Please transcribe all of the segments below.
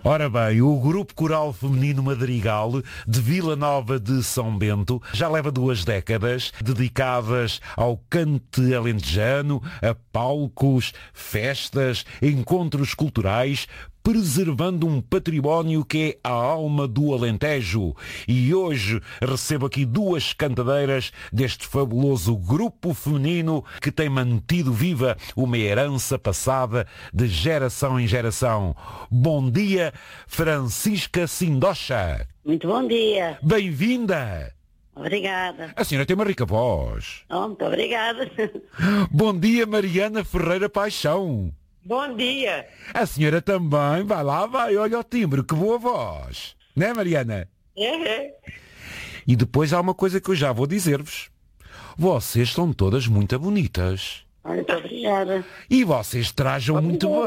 Ora bem, o Grupo Coral Feminino Madrigal de Vila Nova de São Bento já leva 2 décadas dedicadas ao cante alentejano, a palcos, festas, encontros culturais, preservando um património que é a alma do Alentejo. E hoje recebo aqui 2 cantadeiras deste fabuloso grupo feminino que tem mantido viva uma herança passada de geração em geração. Bom dia, Francisca Sindocha. Muito bom dia. Bem-vinda. Obrigada. A senhora tem uma rica voz. Oh, muito obrigada. Bom dia, Mariana Ferreira Paixão. Bom dia. A senhora também, vai lá, vai, olha o timbre, que boa voz. Não é, Mariana? É. E depois há uma coisa que eu já vou dizer-vos. Vocês são todas muito bonitas. Muito obrigada. E vocês trajam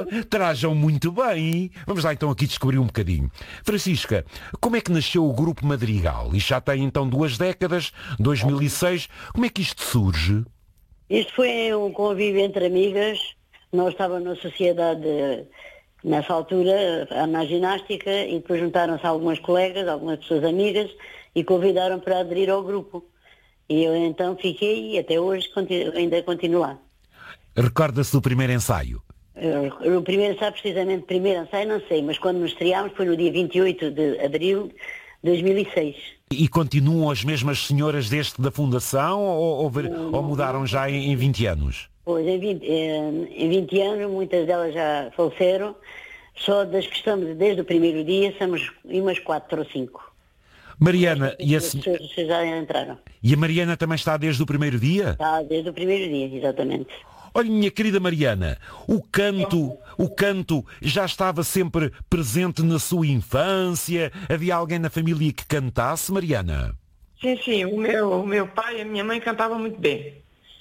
muito bem. Vamos lá então aqui descobrir um bocadinho. Francisca, como é que nasceu o Grupo Madrigal? Isto já tem então 2 décadas, 2006. Como é que isto surge? Isto foi um convívio entre amigas. Nós estávamos na sociedade, nessa altura, na ginástica, e depois juntaram-se algumas colegas, algumas pessoas amigas, e convidaram para aderir ao grupo. E eu então fiquei, e até hoje ainda continuo lá. Recorda-se do primeiro ensaio? O primeiro ensaio, precisamente, primeiro ensaio, não sei, mas quando nos estreámos foi no dia 28 de abril de 2006. E continuam as mesmas senhoras desde da fundação ou mudaram já em 20 anos? Pois, em 20 anos, muitas delas já faleceram. Só das que estamos desde o primeiro dia, somos umas 4 ou 5. Mariana, já entraram. E a Mariana também está desde o primeiro dia? Está desde o primeiro dia, exatamente. Olha, minha querida Mariana, o canto já estava sempre presente na sua infância? Havia alguém na família que cantasse, Mariana? Sim, o meu pai e a minha mãe cantavam muito bem.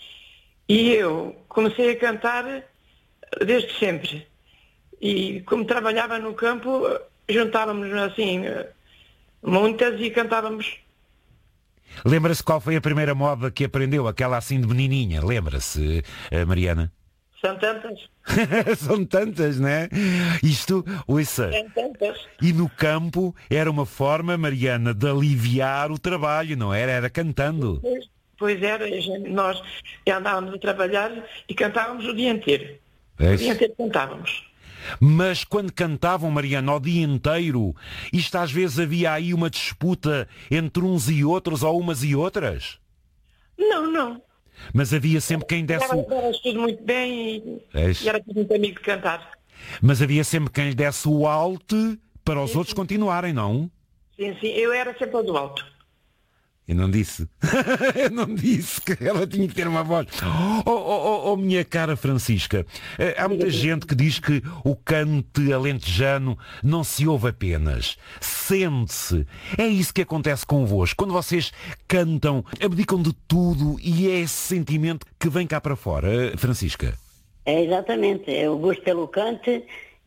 E eu comecei a cantar desde sempre. E como trabalhava no campo, juntávamos assim muitas e cantávamos. Lembra-se qual foi a primeira moda que aprendeu? Aquela assim de menininha, lembra-se, Mariana? São tantas. São tantas, não é? Isto, ouça. São tantas. E no campo era uma forma, Mariana, de aliviar o trabalho, não era? Era cantando. Pois era, nós andávamos a trabalhar e cantávamos o dia inteiro. É. O dia inteiro cantávamos. Mas quando cantavam, Mariana, o dia inteiro, isto às vezes havia aí uma disputa entre uns e outros, ou umas e outras? Não. Mas havia sempre quem desse Era tudo muito bem e era tudo muito amigo de cantar. Mas havia sempre quem lhe desse o alto para os outros continuarem, não? Sim, eu era sempre a do alto. Eu não disse. Eu não disse que ela tinha que ter uma voz. Minha cara Francisca, há muita gente que diz que o cante alentejano não se ouve apenas, sente-se. É isso que acontece convosco. Quando vocês cantam, abdicam de tudo e é esse sentimento que vem cá para fora, Francisca. É exatamente. É o gosto pelo cante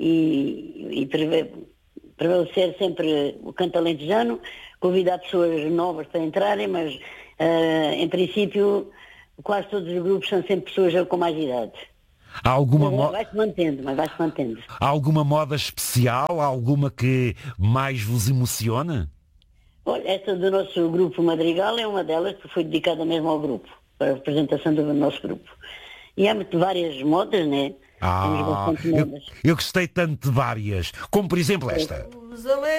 e prevalecer sempre o canto alentejano, convidar pessoas novas para entrarem, mas em princípio quase todos os grupos são sempre pessoas com mais idade. Há alguma vai-se mantendo. Há alguma moda especial? Há alguma que mais vos emociona? Olha, esta do nosso grupo Madrigal é uma delas que foi dedicada mesmo ao grupo, para a representação do nosso grupo. E há várias modas, né? Temos bastante modas. Eu gostei tanto de várias, como por exemplo esta.